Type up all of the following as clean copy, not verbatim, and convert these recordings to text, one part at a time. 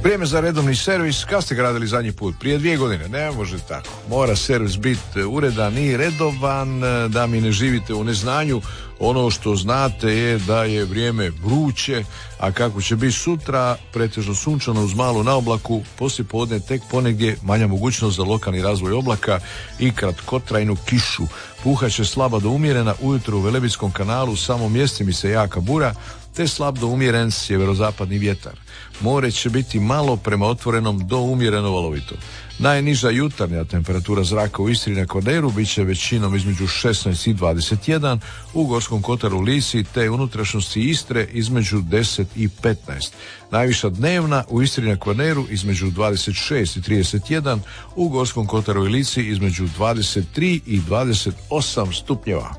Vrijeme za redovni servis. Kad ste ga radili zadnji put? Prije 2 godine. Ne može tako. Mora servis biti uredan i redovan, da mi ne živite u neznanju. Ono što znate je da je vrijeme vruće, a kako će biti sutra, pretežno sunčano uz malu naoblaku, poslije podne tek ponegdje manja mogućnost za lokalni razvoj oblaka i kratkotrajnu kišu. Puhaće slaba do umjerena ujutro u Velebitskom kanalu, samo mjesti mi se jaka bura, te slab do umjeren sjeverozapadni vjetar. More će biti malo prema otvorenom do umjereno valovito. Najniža jutarnja temperatura zraka u Istri na Kvarneru bit će većinom između 16 i 21, u Gorskom kotaru, Lici te unutrašnjosti Istre između 10 i 15. Najviša dnevna u Istri na Kvarneru između 26 i 31, u Gorskom kotaru i Lici između 23 i 28 stupnjeva.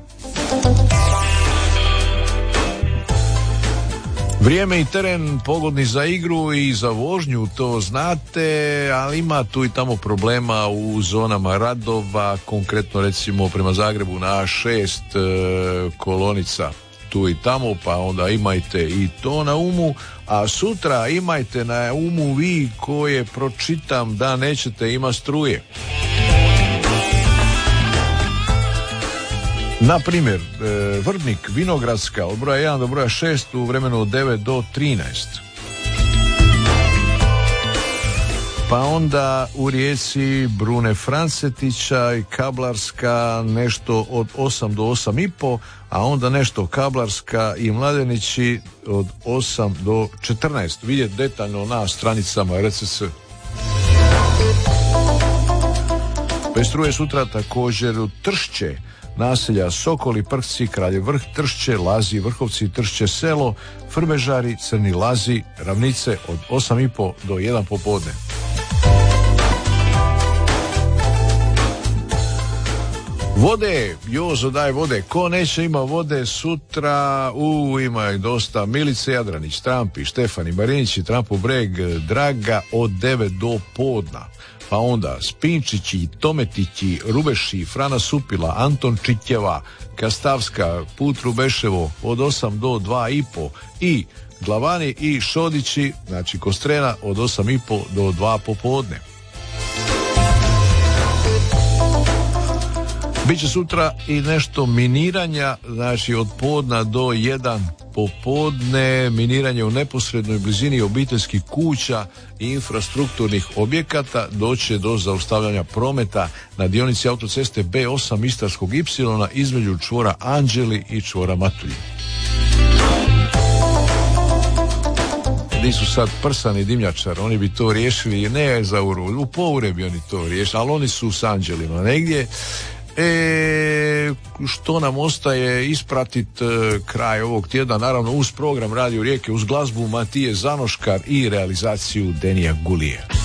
Vrijeme i teren pogodni za igru i za vožnju, to znate, ali ima tu i tamo problema u zonama radova, konkretno recimo prema Zagrebu na A6 kolonica tu i tamo, pa onda imajte i to na umu, a sutra imajte na umu vi koje pročitam da nećete imati struje. Na primjer, Vrbnik, Vinogradska od broja 1 do broja 6 u vremenu od 9 do 13. Pa onda u Rijeci Brune Francetića i Kablarska nešto od 8 do 8,5, a onda nešto Kablarska i Mladenići od 8 do 14. Vidjeti detaljno na stranicama RCS. Bez struje sutra također u Tršće, naselja Sokoli, Prhci, Kraljev Vrh, Tršće, Lazi, Vrhovci, Tršće selo, Frbežari, Crni Lazi, Ravnice od 8,5 do 1 popodne. Vode, Jozo daj vode, ko neće ima vode sutra, ima ih dosta. Milice Jadranić, Trampi, Štefani, Marinići, Trampo Breg, Draga od 9 do podna. Pa onda Spinčići, Tometići, Rubeši, Frana Supila, Anton Čićeva, Kastavska, Put Rubeševo od 8 do 2,5 i Glavani i Šodići, znači Kostrena od 8,5 do 2 popodne. Biće sutra i nešto miniranja, znači od podna do 1 popodne, miniranje u neposrednoj blizini obiteljskih kuća i infrastrukturnih objekata, doće do zaustavljanja prometa na dionici autoceste B8 Istarskog Y između čvora Anđeli i čvora Matulji. Di su sad Prsan i Dimnjačar, oni bi to riješili, ne za u Poure bi oni to riješili, ali oni su s Anđelima negdje. Što nam ostaje ispratit kraj ovog tjedna, naravno uz program Radio Rijeke, uz glazbu Matije Zanoškar i realizaciju Denija Gulije.